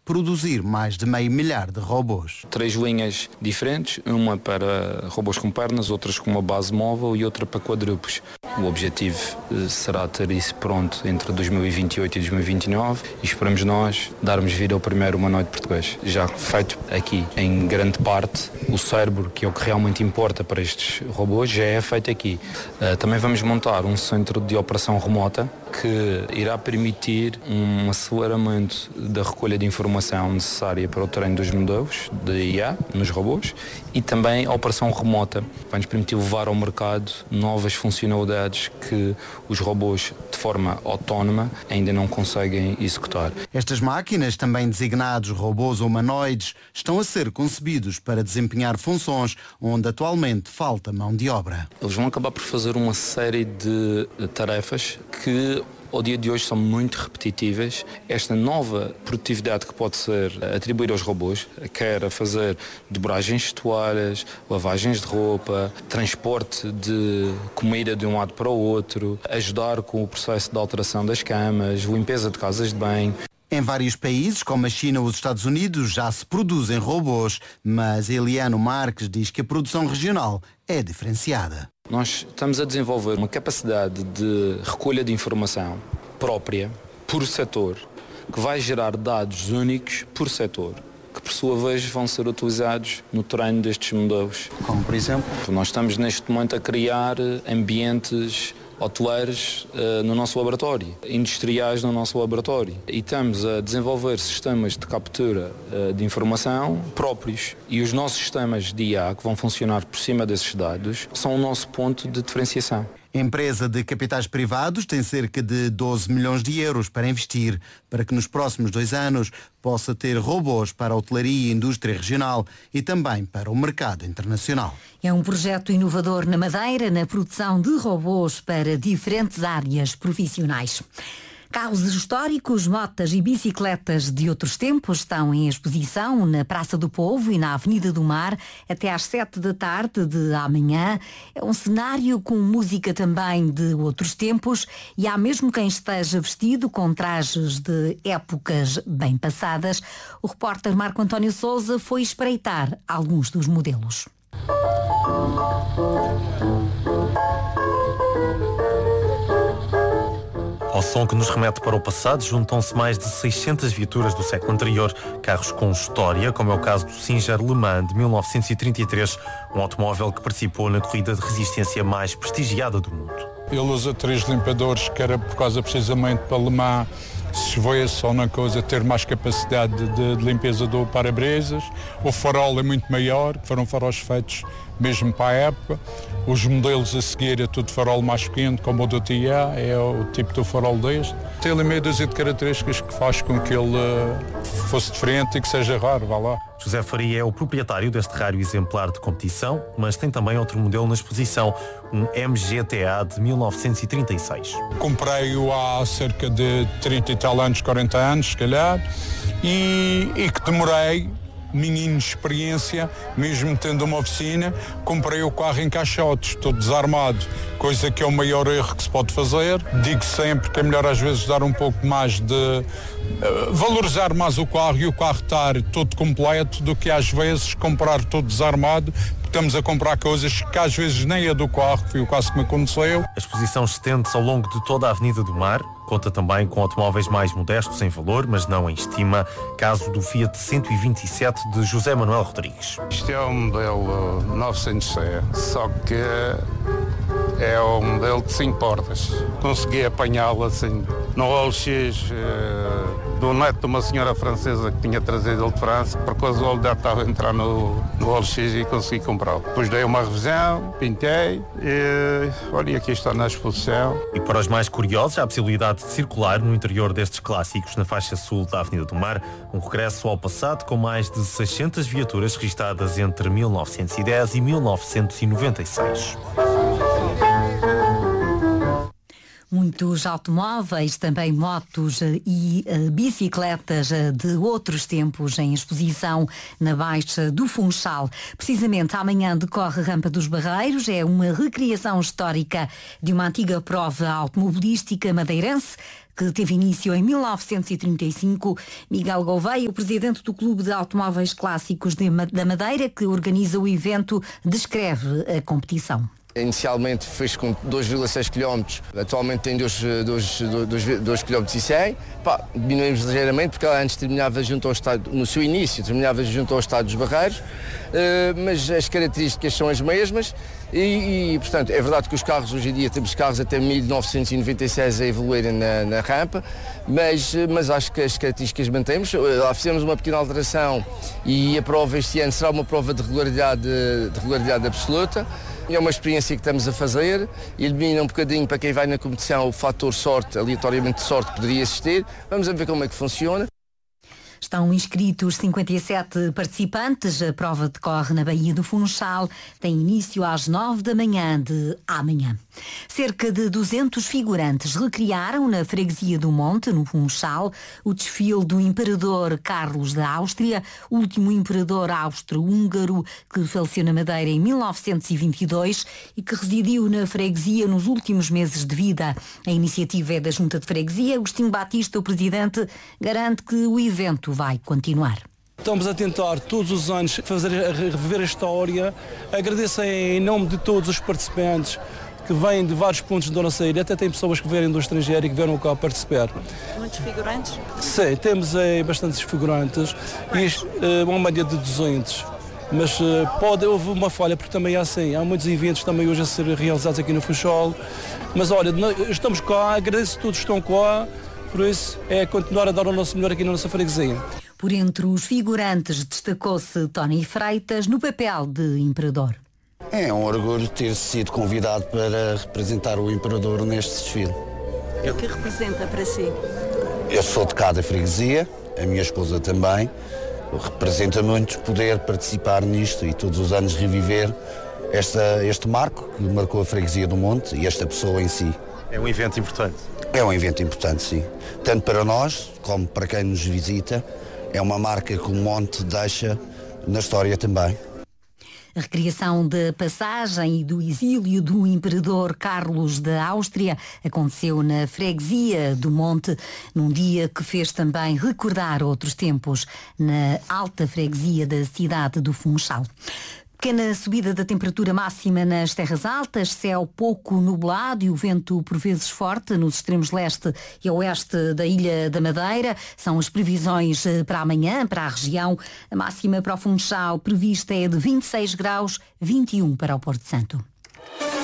produzir mais de 500 mil de robôs. 3 linhas diferentes, uma para robôs com pernas, outras com uma base móvel e outra para quadrúpedes. O objetivo será ter isso pronto entre 2028 e 2029 e esperamos nós darmos vida ao primeiro humanoide português. Já feito aqui, em grande parte, o cérebro, que é o que realmente importa para estes robôs, já é feito aqui. Também vamos montar um centro de operação remota que irá permitir um aceleramento da recolha de informação necessária para o treino dos modelos de IA nos robôs e também a operação remota. Vai-nos permitir levar ao mercado novas funcionalidades que os robôs, de forma autónoma, ainda não conseguem executar. Estas máquinas, também designados robôs humanoides, estão a ser concebidos para desempenhar funções onde atualmente falta mão de obra. Eles vão acabar por fazer uma série de tarefas que ao dia de hoje são muito repetitivas. Esta nova produtividade que pode ser atribuída aos robôs, quer a fazer dobragens de toalhas, lavagens de roupa, transporte de comida de um lado para o outro, ajudar com o processo de alteração das camas, limpeza de casas de banho. Em vários países, como a China ou os Estados Unidos, já se produzem robôs, mas Eliano Marques diz que a produção regional é diferenciada. Nós estamos a desenvolver uma capacidade de recolha de informação própria, por setor, que vai gerar dados únicos por setor, que por sua vez vão ser utilizados no treino destes modelos. Como por exemplo? Nós estamos neste momento a criar ambientes hoteleiros no nosso laboratório, industriais no nosso laboratório. E estamos a desenvolver sistemas de captura de informação próprios. E os nossos sistemas de IA, que vão funcionar por cima desses dados, são o nosso ponto de diferenciação. A empresa de capitais privados tem cerca de 12 milhões de euros para investir, para que nos próximos 2 anos possa ter robôs para a hotelaria e indústria regional e também para o mercado internacional. É um projeto inovador na Madeira, na produção de robôs para diferentes áreas profissionais. Carros históricos, motas e bicicletas de outros tempos estão em exposição na Praça do Povo e na Avenida do Mar até às 7 da tarde de amanhã. É um cenário com música também de outros tempos e há mesmo quem esteja vestido com trajes de épocas bem passadas. O repórter Marco António Sousa foi espreitar alguns dos modelos. Ao som que nos remete para o passado, juntam-se mais de 600 viaturas do século anterior, carros com história, como é o caso do Singer Le Mans de 1933, um automóvel que participou na corrida de resistência mais prestigiada do mundo. Ele usa 3 limpadores, que era por causa precisamente para Le Mans, se chover só na coisa, ter mais capacidade de limpeza do para-brisas. O farol é muito maior, foram faróis feitos mesmo para a época. Os modelos a seguir é tudo farol mais pequeno, como o do TIA, é o tipo do farol deste. Tem ali meia dúzia de características que faz com que ele fosse diferente e que seja raro, vá lá. José Faria é o proprietário deste raro exemplar de competição, mas tem também outro modelo na exposição, um MGTA de 1936. Comprei-o há cerca de 30 e tal anos, 40 anos, se calhar, e que demorei, minha inexperiência, mesmo tendo uma oficina, comprei o carro em caixotes, todo desarmado, coisa que é o maior erro que se pode fazer. Digo sempre que é melhor às vezes dar um pouco mais de valorizar mais o carro e o carro estar todo completo do que às vezes comprar todo desarmado. Estamos a comprar coisas que às vezes nem é do carro, que foi o caso que me aconteceu. A exposição estende-se ao longo de toda a Avenida do Mar, conta também com automóveis mais modestos em valor, mas não em estima, caso do Fiat 127 de José Manuel Rodrigues. Isto é um modelo 900C, só que é um modelo de 5 portas. Consegui apanhá-lo assim no OLX do neto de uma senhora francesa que tinha trazido ele de França, por casualidade estava a entrar no OLX e consegui comprá-lo. Depois dei uma revisão, pintei e olha, aqui está na exposição. E para os mais curiosos, há a possibilidade de circular no interior destes clássicos na faixa sul da Avenida do Mar, um regresso ao passado com mais de 600 viaturas registadas entre 1910 e 1996. Muitos automóveis, também motos e bicicletas de outros tempos em exposição na Baixa do Funchal. Precisamente amanhã decorre a Rampa dos Barreiros, é uma recriação histórica de uma antiga prova automobilística madeirense que teve início em 1935. Miguel Gouveia, o presidente do Clube de Automóveis Clássicos da Madeira, que organiza o evento, descreve a competição. Inicialmente fez com 2,6 km, atualmente tem 2,1 km. Diminuímos ligeiramente porque ela antes terminava junto ao estádio, no seu início terminava junto ao estádio dos Barreiros, mas as características são as mesmas e, portanto, é verdade que os carros, hoje em dia temos carros até 1996 a evoluírem na rampa, mas acho que as características mantemos. Lá fizemos uma pequena alteração e a prova este ano será uma prova de regularidade absoluta. É uma experiência que estamos a fazer, elimina um bocadinho para quem vai na competição o fator sorte, aleatoriamente sorte poderia existir. Vamos ver como é que funciona. Estão inscritos 57 participantes. A prova decorre na Baía do Funchal. Tem início às 9 da manhã de amanhã. Cerca de 200 figurantes recriaram na Freguesia do Monte, no Funchal, o desfile do Imperador Carlos da Áustria, último imperador austro-húngaro que faleceu na Madeira em 1922 e que residiu na freguesia nos últimos meses de vida. A iniciativa é da Junta de Freguesia. Agostinho Batista, o presidente, garante que o evento vai continuar. Estamos a tentar todos os anos reviver a história. Agradeço em nome de todos os participantes que vêm de vários pontos da nossa ilha, até tem pessoas que vêm do estrangeiro e que vieram cá participar. Muitos figurantes? Sim, temos bastantes figurantes, e uma média de 200. Mas houve uma falha, porque também há muitos eventos também hoje a ser realizados aqui no Funchal. Mas olha, estamos cá, agradeço a todos que estão cá, por isso é continuar a dar o nosso melhor aqui na nossa freguesia. Por entre os figurantes destacou-se Tony Freitas no papel de imperador. É um orgulho ter sido convidado para representar o imperador neste desfile. O que representa para si? Eu sou de cá da freguesia, a minha esposa também. Representa muito poder participar nisto e todos os anos reviver este marco que marcou a freguesia do Monte e esta pessoa em si. É um evento importante. É um evento importante, sim. Tanto para nós, como para quem nos visita. É uma marca que o Monte deixa na história também. A recriação da passagem e do exílio do Imperador Carlos da Áustria aconteceu na Freguesia do Monte, num dia que fez também recordar outros tempos na alta freguesia da cidade do Funchal. Pequena subida da temperatura máxima nas terras altas, céu pouco nublado e o vento por vezes forte nos extremos leste e oeste da Ilha da Madeira. São as previsões para amanhã, para a região. A máxima para o Funchal prevista é de 26 graus, 21 para o Porto Santo.